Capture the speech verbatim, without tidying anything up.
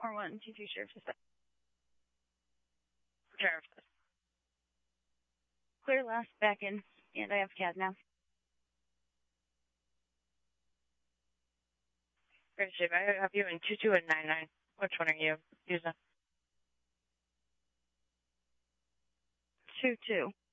four one two two Sheriff's Dispatch. Sheriff's. Clear last back in, and I have C A D now. Great, Chief. I have you in two two and nine nine. Which one are you using? two two.